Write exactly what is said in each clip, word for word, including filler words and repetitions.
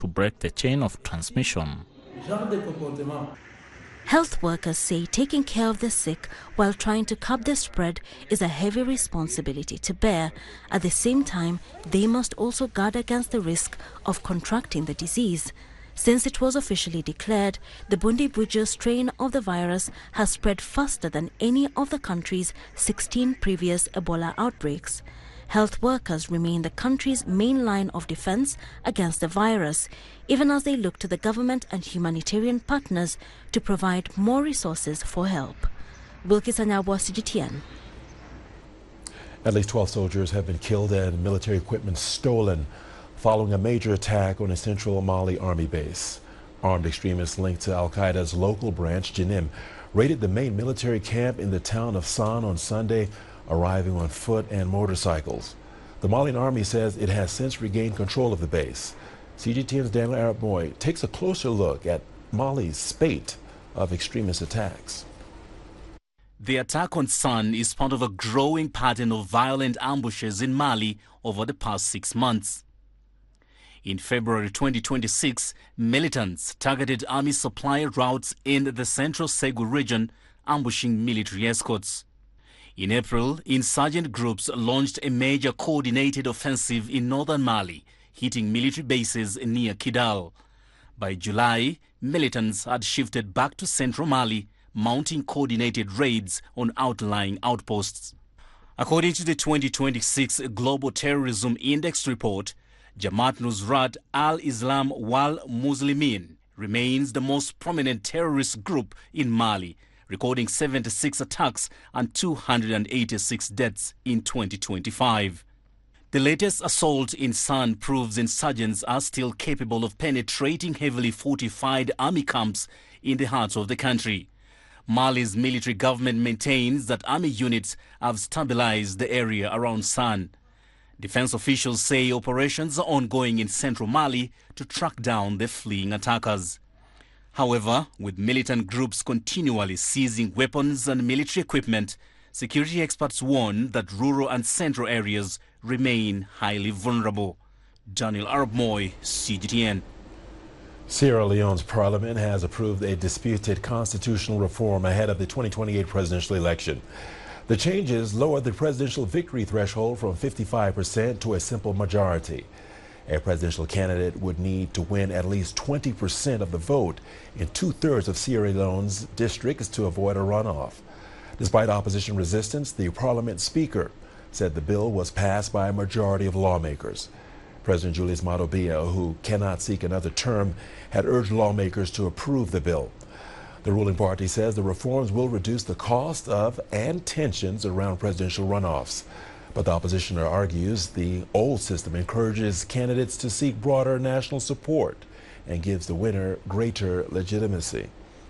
to break the chain of transmission. Health workers say taking care of the sick while trying to curb the spread is a heavy responsibility to bear. At the same time, they must also guard against the risk of contracting the disease. Since it was officially declared, the Bundibugyo strain of the virus has spread faster than any of the country's sixteen previous Ebola outbreaks. Health workers remain the country's main line of defense against the virus, even as they look to the government and humanitarian partners to provide more resources for help. Wilkis Anyabwa, C G T N. At least twelve soldiers have been killed and military equipment stolen following a major attack on a central Mali army base. Armed extremists linked to Al-Qaeda's local branch, Jenim, raided the main military camp in the town of San on Sunday, arriving on foot and motorcycles. The Malian army says it has since regained control of the base. C G T N's Daniel Arab Moy takes a closer look at Mali's spate of extremist attacks. The attack on San is part of a growing pattern of violent ambushes in Mali over the past six months. In February twenty twenty-six, militants targeted army supply routes in the central Segu region, ambushing military escorts. In April, insurgent groups launched a major coordinated offensive in northern Mali, hitting military bases near Kidal. By July, militants had shifted back to central Mali, mounting coordinated raids on outlying outposts. According to the twenty twenty-six Global Terrorism Index report, Jamaat Nusrat al-Islam wal Muslimin remains the most prominent terrorist group in Mali, recording seventy-six attacks and two hundred eighty-six deaths in twenty twenty-five. The latest assault in San proves insurgents are still capable of penetrating heavily fortified army camps in the heart of the country. Mali's military government maintains that army units have stabilized the area around San. Defense officials say operations are ongoing in central Mali to track down the fleeing attackers. However, with militant groups continually seizing weapons and military equipment, security experts warn that rural and central areas remain highly vulnerable. Daniel Arab Moy, C G T N. Sierra Leone's parliament has approved a disputed constitutional reform ahead of the twenty twenty-eight presidential election. The changes lower the presidential victory threshold from fifty-five percent to a simple majority. A presidential candidate would need to win at least twenty percent of the vote in two-thirds of Sierra Leone's districts to avoid a runoff. Despite opposition resistance, the parliament speaker said the bill was passed by a majority of lawmakers. President Julius Maada Bio, who cannot seek another term, had urged lawmakers to approve the bill. The ruling party says the reforms will reduce the cost of and tensions around presidential runoffs. But the oppositioner argues the old system encourages candidates to seek broader national support and gives the winner greater legitimacy.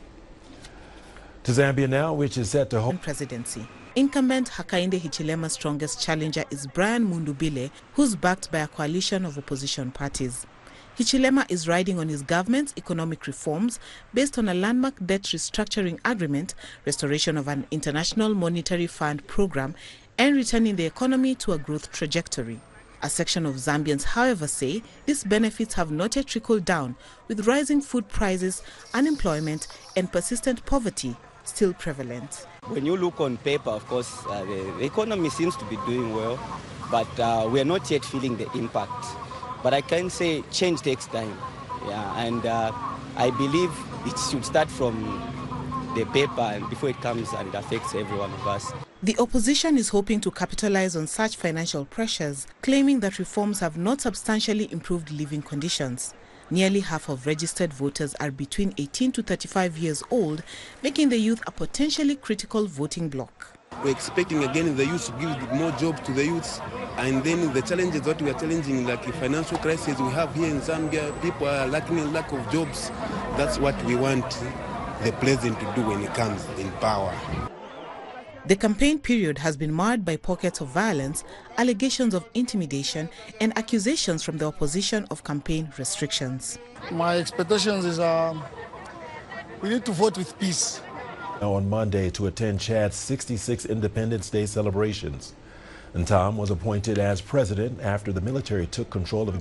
To Zambia now, which is set to hold presidency. Incumbent Hakainde Hichilema's strongest challenger is Brian Mundubile, who's backed by a coalition of opposition parties. Hichilema is riding on his government's economic reforms based on a landmark debt restructuring agreement, restoration of an International Monetary Fund program, and returning the economy to a growth trajectory. A section of Zambians, however, say these benefits have not yet trickled down, with rising food prices, unemployment, and persistent poverty still prevalent. When you look on paper, of course, uh, the, the economy seems to be doing well, but uh, we are not yet feeling the impact. But I can say change takes time, yeah, and uh, I believe it should start from the paper and before it comes and it affects every one of us. The opposition is hoping to capitalize on such financial pressures, claiming that reforms have not substantially improved living conditions. Nearly half of registered voters are between eighteen to thirty-five years old, making the youth a potentially critical voting bloc. We're expecting again the youth to give more jobs to the youths, and then the challenges that we are challenging, like the financial crisis we have here in Zambia, people are lacking a lack of jobs. That's what we want the president to do when he comes in power. The campaign period has been marred by pockets of violence, allegations of intimidation, and accusations from the opposition of campaign restrictions. My expectations is um, we need to vote with peace. On Monday to attend Chad's sixty-sixth Independence Day celebrations. And Tom was appointed as president after the military took control of